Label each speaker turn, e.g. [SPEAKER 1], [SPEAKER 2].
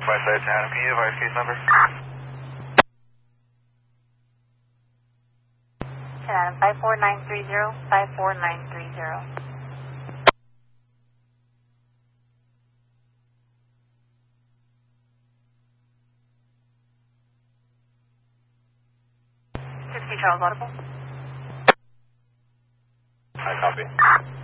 [SPEAKER 1] Westside Town, can you advise case number?
[SPEAKER 2] Adam, 54930, 54930. Charles Audible.
[SPEAKER 1] I copy.